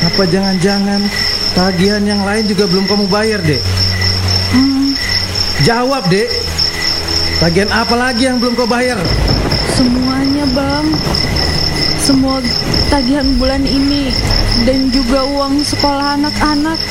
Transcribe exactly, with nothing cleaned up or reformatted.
Apa jangan-jangan tagihan yang lain juga belum kamu bayar, Dek? Hmm, Jawab, Dek. Tagihan apa lagi yang belum kau bayar? semuanya, Bang. Semua tagihan bulan ini dan juga uang sekolah anak-anak.